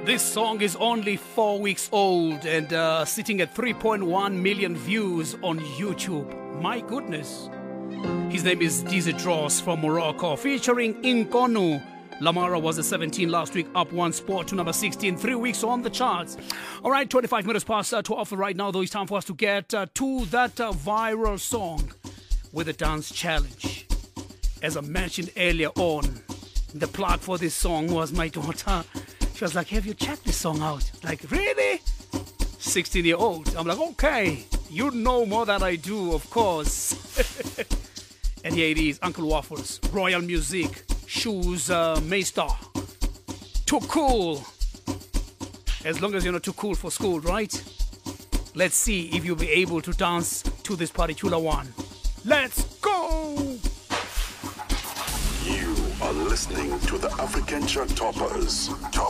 This song is only 4 weeks old and sitting at 3.1 million views on YouTube. My goodness. His name is Dizzy Dross from Morocco, featuring Inkonu. Lamara was at 17 last week, up one spot to number 16, 3 weeks on the charts. All right, 25 minutes past 12 right now, though. It's time for us to get to that viral song with a dance challenge. As I mentioned earlier on, the plug for this song was my daughter. She was like, have you checked this song out? Like, really? 16-year-old. I'm like, okay, you know more than I do, of course. And here it is, Uncle Waffles, Royal Music, Shoes, Maystar. Too cool. As long as you're not too cool for school, right? Let's see if you'll be able to dance to this particular one. Let's go! You are listening to the African Chart Toppers.